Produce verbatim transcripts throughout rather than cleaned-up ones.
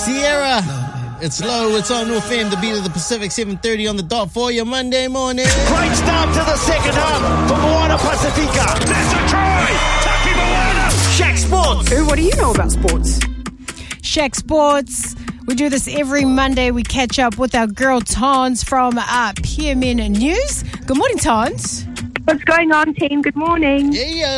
Sierra. It's low. It's on North End, the beat of the Pacific, seven thirty on the dot for your Monday morning. Great start to the second half for Moana Pacifica. That's a try. Taki Moana. Shaq Sports. Ooh, what do you know about sports? Shaq Sports. We do this every Monday. We catch up with our girl Tons from uh, P M N News. Good morning, Tons. What's going on, team? Good morning.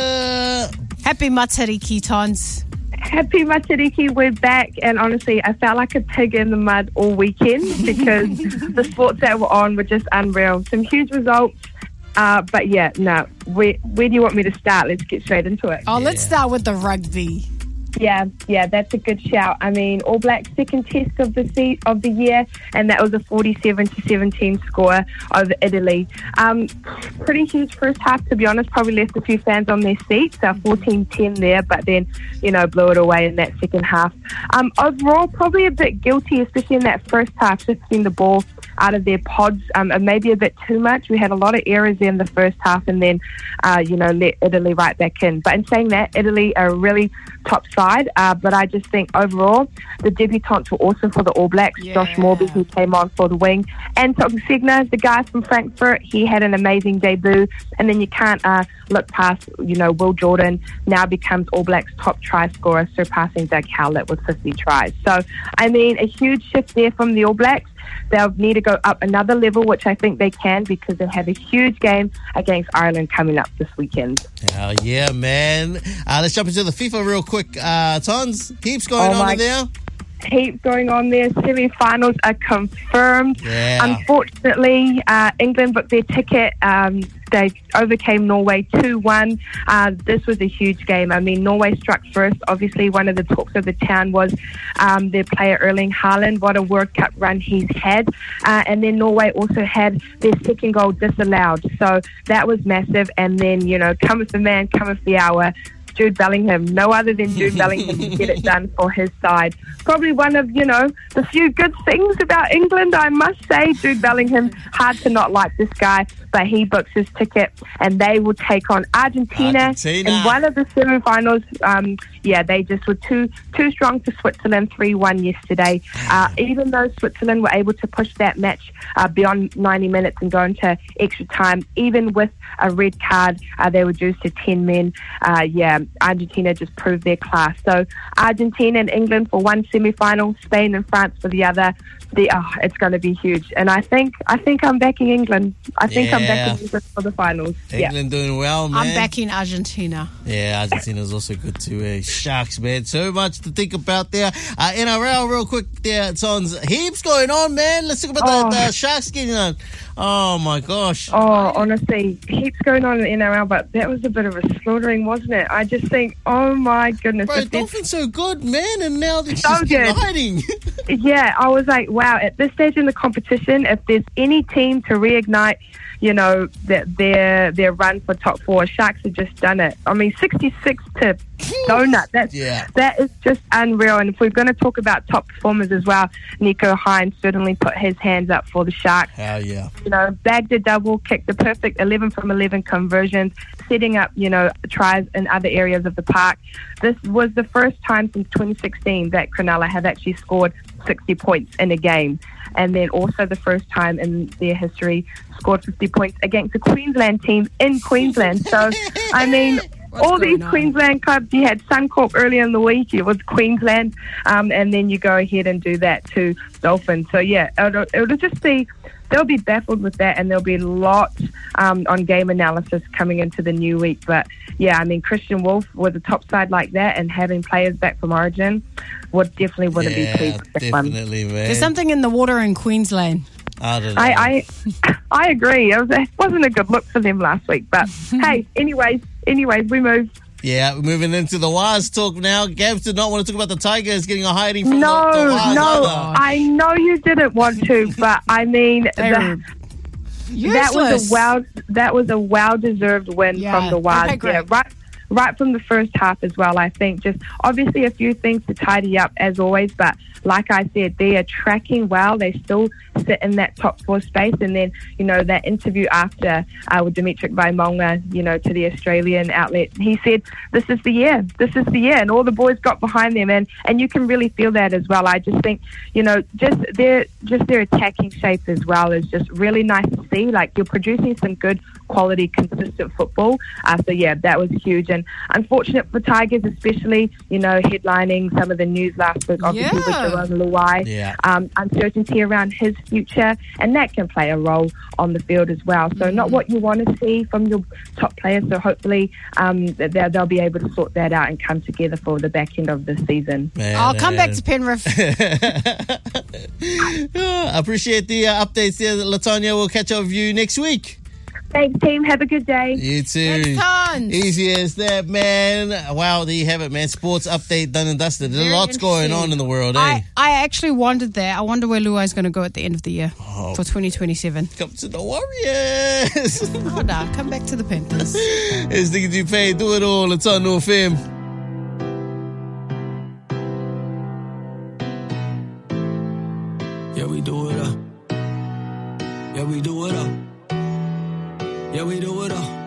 Yeah. Happy Matariki, Tons. Happy Matariki, we're back, and honestly, I felt like a pig in the mud all weekend because the sports that were on were just unreal. Some huge results, uh, but yeah, no, where, where do you want me to start? Let's get straight into it. Oh, yeah. Let's start with the rugby. Yeah, yeah, that's a good shout. I mean, All Blacks' second test of the se- of the year, and that was a forty-seven to seventeen score over Italy. Um, pretty huge first half, to be honest. Probably left a few fans on their seats. Uh, fourteen ten there, but then, you know, blew it away in that second half. Um, overall, probably a bit guilty, especially in that first half, shifting the ball out of their pods, um, and maybe a bit too much. We had a lot of errors in the first half, and then, uh, you know, let Italy right back in. But in saying that, Italy are really top side, uh, but I just think overall the debutantes were awesome for the All Blacks. Yeah. Josh Morby, who came on for the wing, and Signa, the guy from Frankfurt, he had an amazing debut. And then you can't uh, look past, you know, Will Jordan now becomes All Blacks top try scorer, surpassing Doug Howlett with fifty tries. So, I mean, a huge shift there from the All Blacks. They'll need to go up another level, which I think they can, because they have a huge game against Ireland coming up this weekend. Hell yeah, man. Uh, let's jump into the FIFA real quick. Uh, Tons, heaps going Oh on my- in there. Heaps going on there. Semi-finals are confirmed. Yeah. Unfortunately, uh, England booked their ticket. Um, they overcame Norway two one. Uh, this was a huge game. I mean, Norway struck first. Obviously, one of the talks of the town was um, their player Erling Haaland. What a World Cup run he's had. Uh, and then Norway also had their second goal disallowed. So that was massive. And then, you know, cometh the man, cometh the hour. Jude Bellingham, no other than Jude Bellingham to get it done for his side. Probably one of, you know, the few good things about England, I must say. Jude Bellingham, hard to not like this guy, but he books his ticket, and they will take on Argentina, Argentina. in one of the semi-finals. Um, yeah, they just were too too strong for Switzerland, three one yesterday. Uh, even though Switzerland were able to push that match uh, beyond ninety minutes and go into extra time, even with a red card, uh, they reduced to ten men. Uh, yeah, Argentina just proved their class. So Argentina and England for one semi-final, Spain and France for the other. The, oh, it's going to be huge, and I think I think I'm backing England. I think I'm Yeah. backing England for the finals. England doing well, man. I'm backing Argentina. Yeah, Argentina's also good too. Eh? Sharks, man. So much to think about there. Uh, N R L, real quick there, Tons. Heaps going on, man. Let's talk about Oh. the, the Sharks getting on. Oh, my gosh. Yeah. Oh, honestly, heaps going on in the N R L, but that was a bit of a slaughtering, wasn't it? I just think, oh my goodness. Bro, if there's- Dolphins so good, man, and now they're So just good. hiding. Yeah, I was like, wow, at this stage in the competition, if there's any team to reignite, you know, that their their run for top four, Sharks have just done it. I mean, sixty-six to donut. That's, Yeah. That is just unreal. And if we're going to talk about top performers as well, Nico Hines certainly put his hands up for the Sharks. Hell yeah. You know, bagged a double, kicked the perfect eleven from eleven conversions, setting up, you know, tries in other areas of the park. This was the first time since twenty sixteen that Cronulla have actually scored sixty points in a game. And then also the first time in their history scored fifty points against a Queensland team in Queensland. So, I mean, What's all these going on? Queensland clubs, you had Suncorp earlier in the week, it was Queensland, um, and then you go ahead and do that to Dolphins. So, yeah, it'll, it'll just be, they'll be baffled with that, and there'll be lots um, on game analysis coming into the new week. But, yeah, I mean, Christian Wolf with a top side like that and having players back from Origin would definitely wouldn't Yeah, be pleased with that one. definitely, man. There's something in the water in Queensland. I don't know. I, I I agree. It, was, it wasn't a good look for them last week. But, hey, anyways, anyways, we move. Yeah, we're moving into the Waz talk now. Gabs did not want to talk about the Tigers getting a hiding from No, the, the Waz no, either. I know you didn't want to, but I mean, They're that, that was useless. a well, that was a well-deserved win Yeah, from the okay, Wild. great. Yeah, right, right from the first half as well. I think just obviously a few things to tidy up as always, but like I said, they are tracking well. They still sit in that top four space. And then, you know, that interview after uh, with Dimitri Vaimonga, you know, to the Australian outlet, he said, this is the year, this is the year. And all the boys got behind them. And, and you can really feel that as well. I just think, you know, just their, just their attacking shape as well is just really nice to see. Like, you're producing some good quality, consistent football. Uh, so, yeah, that was huge. And unfortunate for Tigers, especially, you know, headlining some of the news last week, obviously Yeah. with Jerome Luai, Yeah. um, uncertainty around his future, and that can play a role on the field as well. So not what you want to see from your top players. So hopefully um, they'll, they'll be able to sort that out and come together for the back end of the season. Man, I'll come back man. to Penrith. I appreciate the uh, updates there, Latonya. We'll catch up with you next week. Thanks, team. Have a good day. You too. Thanks, Tons. Easy as that, man. Wow, there you have it, man. Sports update done and dusted. There's Very lots going interesting. on in the world, eh? I, I actually wondered that. I wonder where Luai's going to go at the end of the year Oh. for twenty twenty-seven. Come to the Warriors. Oh, no, come back to the Panthers. It's Nicky G Pay. Do it all. It's on North F M. Yeah, we do it up. Yeah, we do it up. Yeah, we do it up.